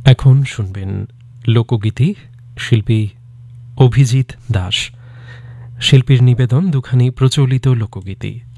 এখন শুনবেন লোকগীতি, শিল্পী অভিজিৎ দাস। শিল্পীর নিবেদন দুখানি প্রচলিত লোকগীতি।